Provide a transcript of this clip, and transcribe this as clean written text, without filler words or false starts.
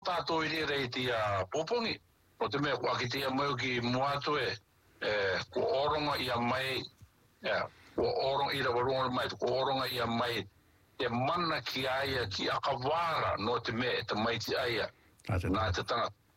tātou i rei tia popongi. O te mea kua ki tia mau ki muatu ko oronga ia mai, ko oronga i rawarunga mai, ko oronga ia mai, te mana ki aia ki akawara no te mea, te mai ti aia, nā te tanga